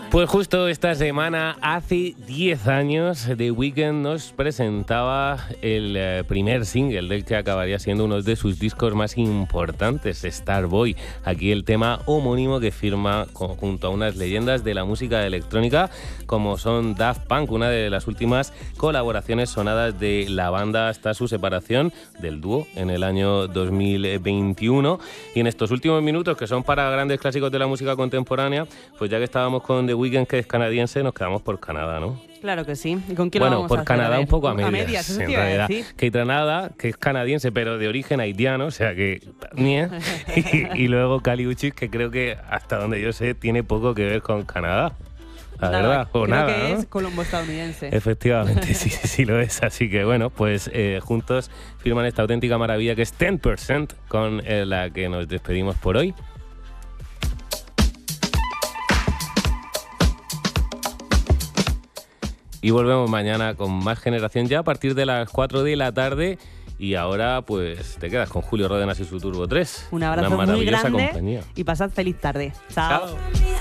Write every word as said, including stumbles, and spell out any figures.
Pues justo esta semana, hace diez años, The Weeknd nos presentaba el eh, primer single del que acabaría siendo uno de sus discos más importantes, Starboy. Aquí el tema homónimo que firma junto a unas leyendas de la música electrónica como son Daft Punk, una de las últimas colaboraciones sonadas de la banda hasta su separación del dúo en el año dos mil veintiuno. Y en estos últimos minutos, que son para grandes clásicos de la música contemporánea, pues ya que estábamos con The Weeknd, que es canadiense, nos quedamos por Canadá, ¿no? Claro que sí. ¿Y con quién bueno, lo vamos por a hacer? Canadá A ver, un poco a medias, a medias eso en te iba a realidad. decir. Kate Ranada, que es canadiense, pero de origen haitiano, o sea que... y, y luego Kali Uchis, que creo que, hasta donde yo sé, tiene poco que ver con Canadá. La nada, verdad, o creo nada, que ¿no? es colombo-estadounidense. Efectivamente, sí, sí, sí lo es. Así que bueno, pues eh, juntos firman esta auténtica maravilla que es diez por ciento, con eh, la que nos despedimos por hoy. Y volvemos mañana con más Generación Ya a partir de las cuatro de la tarde. Y ahora pues te quedas con Julio Ródenas y su Turbo tres. Un abrazo Una muy maravillosa grande compañía. y pasad feliz tarde. Chao. Chao.